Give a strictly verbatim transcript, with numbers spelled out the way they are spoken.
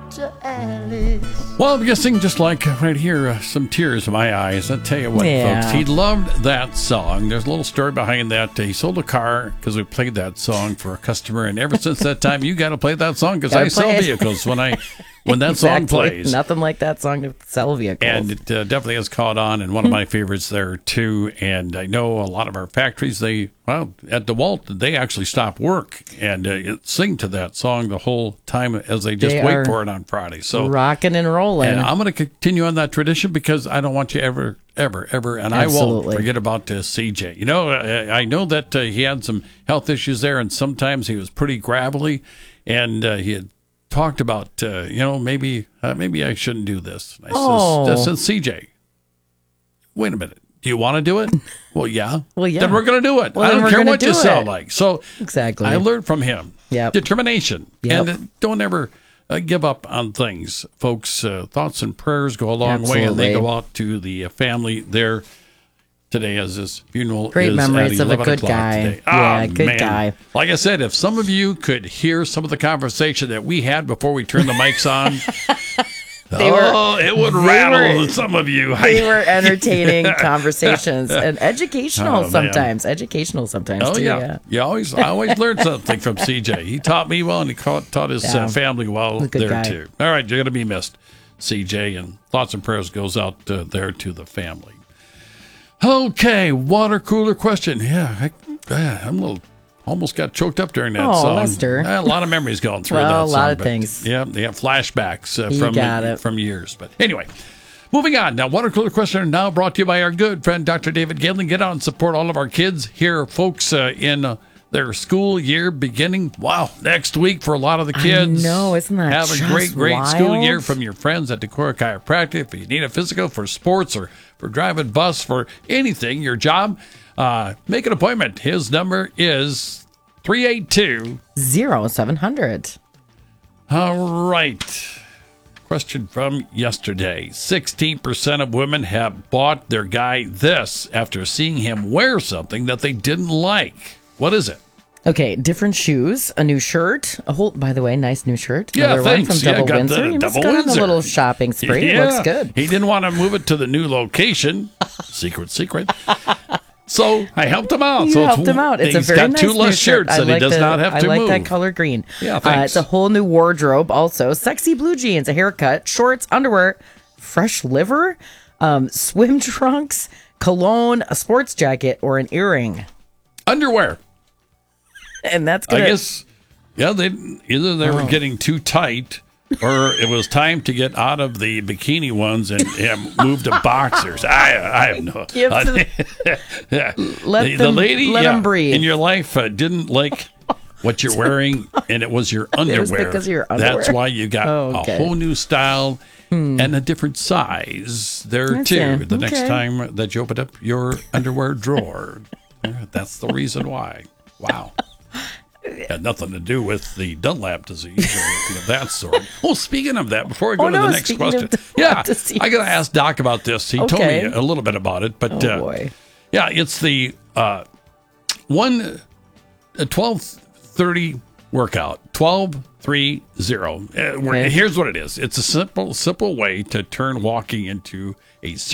to Alice. Well, I'm guessing just like right here, uh, some tears in my eyes. I tell you what, Yeah. folks, he loved that song. There's a little story behind that. He sold a car because we played that song for a customer, and ever since that time, you got to play that song because Gotta I sell play it. vehicles when I when that song Exactly. plays. Nothing like that song to sell vehicles. And it uh, definitely has caught on, and one of my favorites there too. And I know a lot of our factories, they well at DeWalt, they actually stop work and uh, sing to that song the whole time as they just They wait are for it on Friday. So rocking and rolling. and I'm going to continue on that tradition because I don't want you ever, ever, ever, and I Absolutely. won't forget about uh, C J. You know, I, I know that uh, he had some health issues there, and sometimes he was pretty gravelly, and uh, he had talked about, uh, you know, maybe uh, maybe I shouldn't do this. And I Oh. says, I said, C J, wait a minute. Do you want to do it? Well, yeah. Well, yeah. Then we're going to do it. Well, I then don't we're care gonna what do you sound it. like. So Exactly. I learned from him. Yep. Determination. Yep. And uh, don't ever uh, give up on things, folks. Uh, thoughts and prayers go a long way, and they Absolutely. go out to the uh, family there today as this funeral Great is memories at of a eleven good o'clock guy. today. Yeah, Ah, good man. guy. Like I said, if some of you could hear some of the conversation that we had before we turned the mics on, They were- oh, it would they rattle were- some of you. They were entertaining conversations and educational Oh, man. sometimes. Educational sometimes Oh too. yeah. Yeah. you always I always learned something from C J. He taught me well, and he caught, taught his Yeah. uh, family well He's a good there guy. too. All right, you're gonna be missed, C J, and thoughts and prayers goes out uh, there to the family. Okay, water cooler question. Yeah, I, uh, I'm a little. Almost got choked up during that Oh, song. Lester. Uh, a lot of memories going through Well, that a lot song, of but, things. Yeah, they have flashbacks uh, You from got it. from years. But anyway, moving on. Now, water cooler question now brought to you by our good friend Doctor David Galen. Get out and support all of our kids here, folks, uh, in uh, their school year beginning. Wow, next week for a lot of the kids. know, isn't that Have a just great, great school wild? year from your friends at Decorah Chiropractic. If you need a physical for sports or for driving bus for anything, your job, uh, make an appointment. His number is three eight two. Zero seven hundred. All right. Question from yesterday. sixteen percent of women have bought their guy this after seeing him wear something that they didn't like. What is it? Okay, different shoes, a new shirt, a whole. By the way, nice new shirt. Yeah, Another one thanks. from Yeah, Double got Windsor. the You must Double have gone on Windsor. a little shopping spree. It looks good. He didn't want to move it to the new location. Secret, secret. So I helped him out. You so helped it's, him out. It's he's a very got nice two less new shirt. shirts I that he like does the- not have I to like move. that color green. Yeah, Uh, thanks. it's a whole new wardrobe. Also, sexy blue jeans, a haircut, shorts, underwear, fresh liver, um, swim trunks, cologne, a sports jacket, or an earring. Underwear. And that's I good. guess, yeah, they either they Oh. were getting too tight, or it was time to get out of the bikini ones and, and move to boxers. I I have no. Give to the- yeah. Let the, the them- lady let yeah, them breathe. in your life uh, didn't like what you're wearing, and it was your underwear. was because of your underwear? That's why you got Oh, okay. a whole new style. And a different size there Okay, too. The next okay. time that you open up your underwear drawer, Yeah, that's the reason why. Wow. Had nothing to do with the Dunlap disease or anything of that sort. Oh, speaking of that, before I go Oh, to no, the next speaking of question, Dunlap yeah, disease. I got to ask Doc about this. He Okay. told me a little bit about it, but Oh, uh, boy. yeah, it's the uh, one uh, twelve thirty workout. twelve three zero. Uh, we're- Okay. Here's what it is. It's a simple, simple way to turn walking into a